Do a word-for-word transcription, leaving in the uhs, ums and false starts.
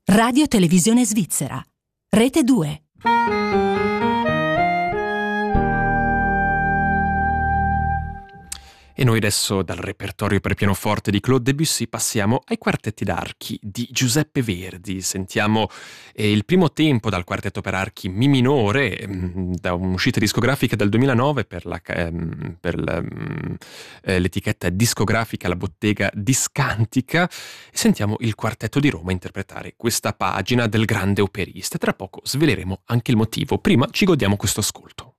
Radio Televisione Svizzera. Rete due. E noi adesso dal repertorio per pianoforte di Claude Debussy passiamo ai quartetti d'archi di Giuseppe Verdi. Sentiamo eh, il primo tempo dal quartetto per archi Mi minore, ehm, da un'uscita discografica del duemilanove per, la, ehm, per la, ehm, eh, l'etichetta discografica La Bottega Discantica. E sentiamo il quartetto di Roma interpretare questa pagina del grande operista. Tra poco sveleremo anche il motivo. Prima ci godiamo questo ascolto.